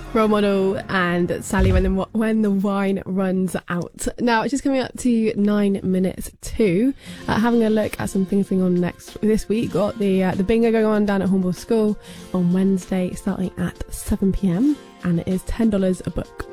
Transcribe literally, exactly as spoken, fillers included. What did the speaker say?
Role Model and Sally when the, when the wine runs out. Now it's just coming up to nine minutes to uh, having a look at some things going on next this week. Got the uh, the bingo going on down at Hornball School on Wednesday starting at seven p.m. and it is ten dollars a book.